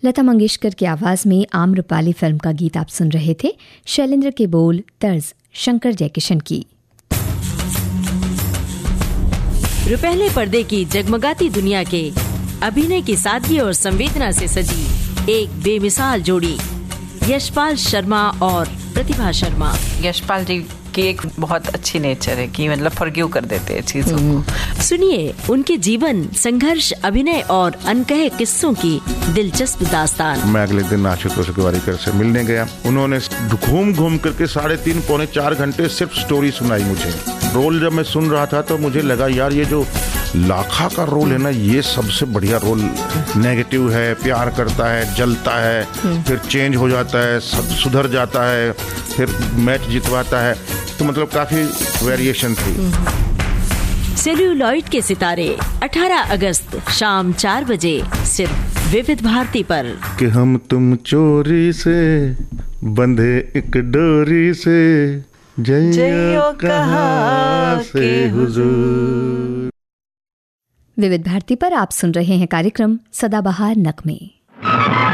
लता मंगेशकर की आवाज़ में आम्रपाली फिल्म का गीत आप सुन रहे थे। शैलेंद्र के बोल, तर्ज शंकर जयकिशन की। रुपहले पर्दे की जगमगाती दुनिया के अभिनय की सादगी और संवेदना से सजी एक बेमिसाल जोड़ी, यशपाल शर्मा और प्रतिभा शर्मा। यशपाल जी की एक बहुत अच्छी नेचर है कि मतलब फॉरगिव कर देते हैं चीजों को। सुनिए उनके जीवन, संघर्ष, अभिनय और अनकहे किस्सों की दिलचस्प दास्तान। मैं अगले दिन आशुतोष गोवारिकर से मिलने गया। उन्होंने घूम घूम करके 3.5 पौने 4 घंटे सिर्फ स्टोरी सुनाई मुझे। रोल जब मैं सुन रहा था तो मुझे लगा यार ये जो लाखा का रोल है ना, ये सबसे बढ़िया रोल। नेगेटिव है, प्यार करता है, जलता है, फिर चेंज हो जाता है, सुधर जाता है, फिर मैच जितवाता है, तो मतलब काफी वेरिएशन थी। सेल्यूलॉइड के सितारे 18 अगस्त शाम 4 बजे सिर्फ विविध भारती पर। कि हम तुम चोरी से बंधे एक डोरी से, जइयो कहाँ से हुजूर। विविध भारती पर आप सुन रहे हैं कार्यक्रम सदाबहार नगमे।